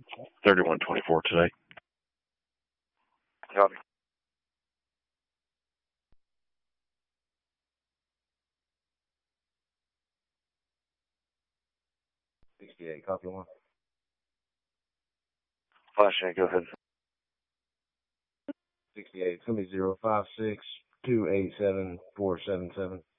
3124 today. Copy. 68, copy 1. Flashing, go ahead. 68, it's going to be 056-287-477.